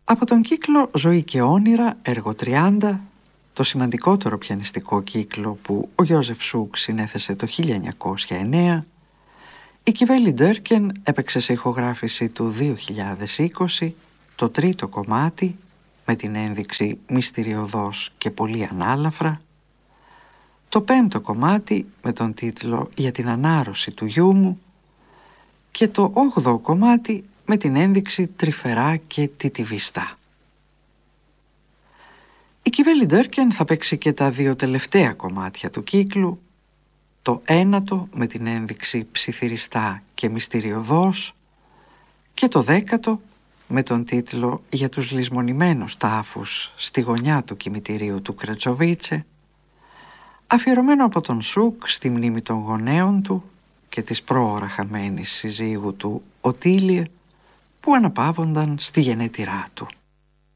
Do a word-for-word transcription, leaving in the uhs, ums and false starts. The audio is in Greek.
Από τον κύκλο «Ζωή και όνειρα», έργο τριάντα, το σημαντικότερο πιανιστικό κύκλο που ο Γιώζεφ Σουκ συνέθεσε το χίλια εννιακόσια εννέα, η Κιβέλη Ντέρκεν έπαιξε σε ηχογράφηση του δύο χιλιάδες είκοσι το τρίτο κομμάτι με την ένδειξη «Μυστηριωδώς και πολύ ανάλαφρα», το πέμπτο κομμάτι με τον τίτλο «Για την ανάρρωση του γιού μου» και το όγδοο κομμάτι με την ένδειξη «Τρυφερά και τιτιβιστά». Η Κιβέλη Ντέρκεν θα παίξει και τα δύο τελευταία κομμάτια του κύκλου, το ένατο με την ένδειξη «Ψιθυριστά και μυστηριωδώς» και το δέκατο με τον τίτλο «Για τους λησμονημένους τάφους στη γωνιά του κημητηρίου του Κρετσοβίτσε», αφιερωμένο από τον Σουκ στη μνήμη των γονέων του και της πρόωρα χαμένης συζύγου του Οτίλιε, που αναπαύονταν στη γενέτειρά του.